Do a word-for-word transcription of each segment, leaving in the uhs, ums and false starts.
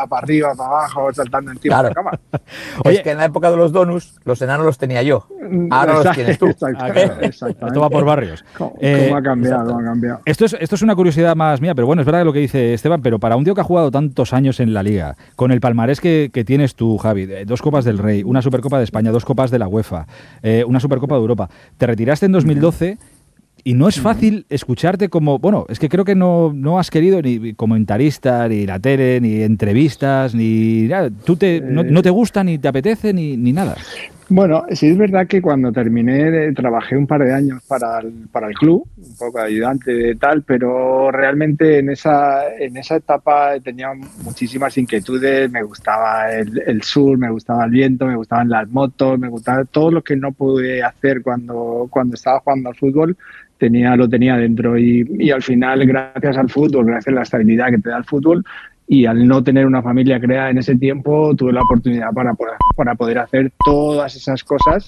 era para arriba, para abajo, saltando encima claro. de la cama. Oye, es que en la época de los donuts, los enanos los tenía yo. Ahora Exacto, los tienes tú. Exacto, Ah, claro. exactamente. Esto va por barrios. ¿Cómo, Eh, cómo ha cambiado? exacto. ¿Cómo ha cambiado? Esto es, esto es una curiosidad más mía, pero bueno, es verdad lo que dice Esteban, pero para un tío que ha jugado tantos años en la Liga, con el palmarés que, que tienes tú, Javi, eh, dos Copas del Rey, una Supercopa de España, dos Copas de la UEFA, eh, una Supercopa de Europa, te retiraste en dos mil doce y no es fácil escucharte como, bueno, es que creo que no, no has querido ni comentarista, ni la tele, ni entrevistas, ni nada. ¿Tú te, no, no te gusta, ni te apetece, ni, ni nada? Bueno, sí es verdad que cuando terminé de- trabajé un par de años para el, para el club, un poco de ayudante de tal, pero realmente en esa, en esa etapa tenía muchísimas inquietudes, me gustaba el, el sur, me gustaba el viento, me gustaban las motos, me gustaba todo lo que no pude hacer cuando, cuando estaba jugando al fútbol, tenía, lo tenía dentro y, y al final, gracias al fútbol, gracias a la estabilidad que te da el fútbol, y al no tener una familia creada en ese tiempo, tuve la oportunidad para, poder- para poder hacer todas esas cosas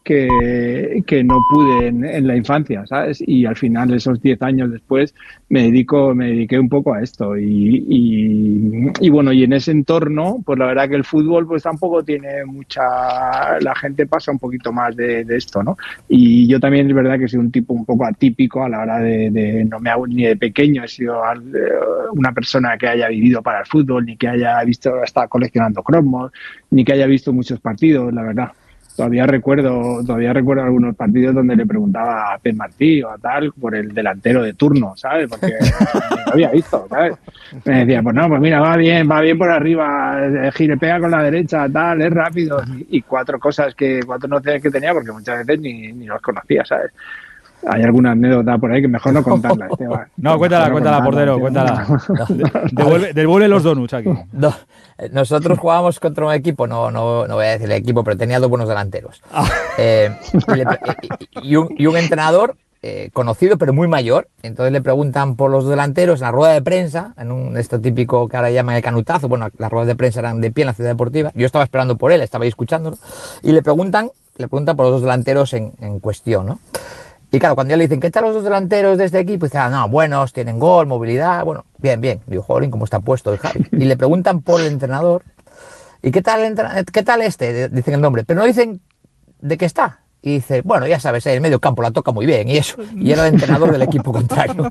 que, que no pude en, en la infancia, ¿sabes? Y al final, esos diez años después, me dedico, me dediqué un poco a esto. Y, y, y bueno, y en ese entorno, pues la verdad que el fútbol pues tampoco tiene mucha... La gente pasa un poquito más de, de esto, ¿no? Y yo también es verdad que soy un tipo un poco atípico a la hora de... de no me hago ni de pequeño, he sido al- eh, una persona que haya vivido para el fútbol, ni que haya visto, estado coleccionando cromos, ni que haya visto muchos partidos, la verdad. Todavía recuerdo, todavía recuerdo algunos partidos donde le preguntaba a Pep Martí o a tal por el delantero de turno, ¿sabes? Porque no lo había visto, ¿sabes? Me decía, pues no, pues mira, va bien, va bien por arriba, eh, gire, pega con la derecha, tal, es rápido. Y, y cuatro cosas que, cuatro nociones que tenía, porque muchas veces ni, ni los conocía, ¿sabes? Hay alguna anécdota por ahí que mejor no contarla, Esteban. No, cuéntala, Mejor no cuéntala, contarla, portero, Esteban. cuéntala. De- devuelve, devuelve los donuts aquí. No, eh, nosotros jugábamos contra un equipo, no, no, no voy a decir el equipo, pero tenía dos buenos delanteros. Eh, y, le pre- y- y un, y un entrenador eh, conocido, pero muy mayor. Entonces le preguntan por los delanteros en la rueda de prensa, en un esto típico que ahora llaman el canutazo. Bueno, las ruedas de prensa eran de pie en la Ciudad Deportiva. Yo estaba esperando por él, estaba ahí escuchándolo. Y le preguntan, le preguntan por los dos delanteros en, en cuestión, ¿no? Y claro, cuando ya le dicen, ¿qué tal los dos delanteros de este equipo? Y dice, ah, no, buenos, tienen gol, movilidad, bueno, bien, bien. Digo, joder, ¿cómo está puesto el Javi? Y le preguntan por el entrenador, ¿y qué tal, el entra- qué tal este? Dicen el nombre, pero no dicen de qué está. Y dice, bueno, ya sabes, el medio campo la toca muy bien y eso. Y era el entrenador del equipo contrario.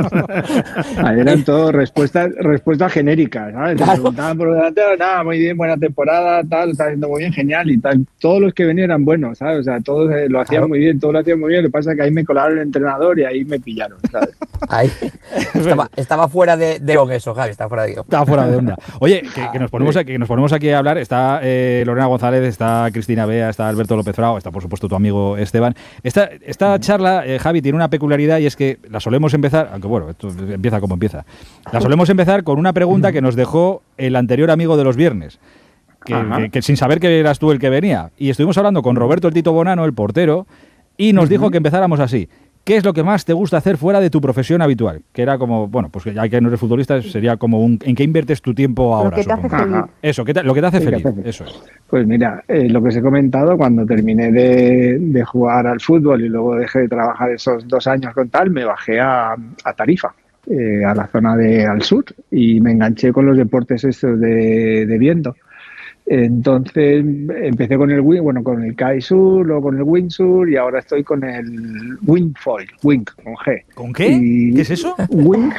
Ahí eran todo respuestas, respuestas genéricas, ¿sabes? Te Claro. preguntaban por los delanteros, nada, muy bien, buena temporada, tal, está haciendo muy bien, genial y tal. Todos los que venían eran buenos, ¿sabes? O sea, todos eh, lo hacían Claro. muy bien, todos lo hacían muy bien. Lo que pasa es que ahí me colaron el entrenador y ahí me pillaron, ¿sabes? Ahí. Estaba, estaba fuera de, de guión eso, Javi, estaba fuera de guión. Está fuera de onda. Oye, que, que nos ponemos aquí, que nos ponemos aquí a hablar. Está eh, Lorena González, está Cristina Bea, está Alberto López Frao, está por supuesto tu amigo Esteban. Esta, esta charla, eh, Javi, tiene una peculiaridad y es que la solemos empezar, aunque bueno, esto empieza como empieza. La solemos empezar con una pregunta que nos dejó el anterior amigo de los viernes. Que, que, que sin saber que eras tú el que venía. Y estuvimos hablando con Roberto el Tito Bonano, el portero, y nos dijo que empezáramos así. ¿Qué es lo que más te gusta hacer fuera de tu profesión habitual? Que era como, bueno, pues que ya que no eres futbolista, sería como un ¿en qué inviertes tu tiempo ahora? Lo que te hace supongo? feliz. Eso, ¿qué te- lo que te hace Sí, que feliz. te hace- Eso es. Pues mira, eh, lo que os he comentado, cuando terminé de, de jugar al fútbol y luego dejé de trabajar esos dos años con tal, me bajé a, a Tarifa, eh, a la zona de al sur, y me enganché con los deportes estos de, de viento. Entonces empecé con el wing, bueno, con el Kaisur, luego con el windsurf y ahora estoy con el wingfoil, wing con G. ¿Con qué? Y ¿Qué es eso? Wing.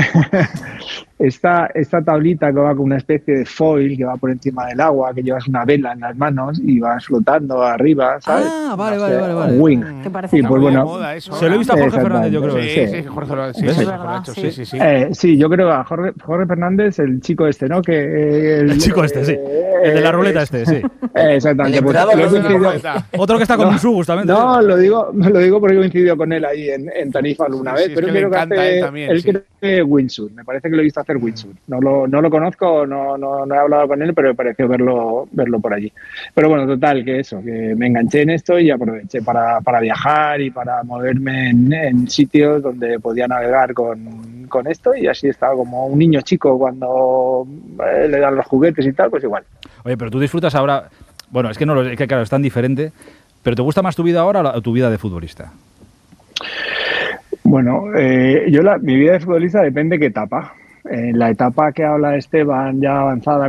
esta, esta tablita que va con una especie de foil que va por encima del agua, que llevas una vela en las manos y vas flotando arriba, ¿sabes? Ah, vale, No vale, sé, vale, vale. Wing. Que parece Sí, que pues muy de bueno, moda eso Se lo he visto a Jorge Exactamente. Fernández, yo creo. Sí, Sí. sí, Jorge lo, sí, ¿Ves? sí, Es Jorge lo ha verdad, hecho, sí. sí, sí, sí. Eh, sí, yo creo a Jorge, Jorge Fernández, el chico este, ¿no? Que eh, El chico este, sí. El de la ruleta este, sí. Eh, exactamente. El Pues, entrenador lo he de la coincidido- ruleta. Otro que está con No, un su justamente. No, lo digo, lo digo porque coincidió con él ahí en, en Tarifa alguna Sí, vez, sí, es pero que le creo que encanta hace, él también, él sí. creo que windsurf, me parece que lo he visto hacer windsurf. No lo, no lo conozco, no, no, no he hablado con él, pero me pareció verlo, verlo por allí. Pero bueno, total, que eso, que me enganché en esto y aproveché para, para viajar y para moverme en, en sitios donde podía navegar con, con esto y así estaba como un niño chico cuando eh, le dan los juguetes y tal, pues igual. Oye, pero tú disfrutas ahora. Bueno, es que no lo, es que claro, es tan diferente. Pero ¿te gusta más tu vida ahora o la- o tu vida de futbolista? Bueno, eh, yo la, mi vida de futbolista depende de qué etapa. En la etapa que habla Esteban, ya avanzada,